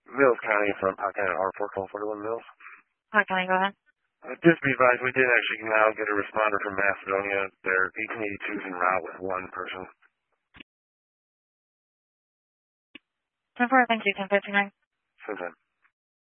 Mills County from Pot County R4 call 41 Mills. Hi, can I go ahead? Just be advised, we did actually now get a responder from Macedonia. Their 1882 is en route with one person. 10-4, thank you, 1059. Sometime.